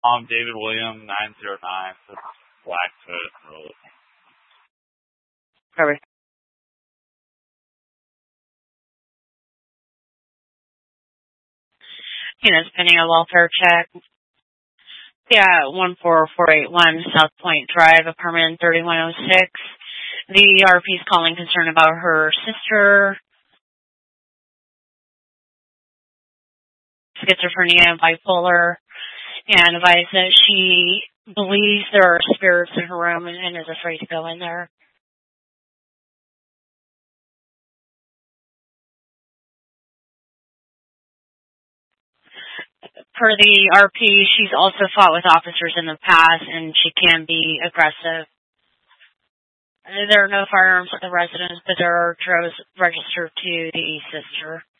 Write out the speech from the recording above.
David William, 909, Blackfoot Road. Cover. Pending a welfare check. Yeah, 14481 South Point Drive, apartment 3106. The RP is calling concerned about her sister, schizophrenia and bipolar, and advised that she believes there are spirits in her room and is afraid to go in there. Per the RP, she's also fought with officers in the past, and she can be aggressive. There are no firearms at the residence, but there are droves registered to the sister.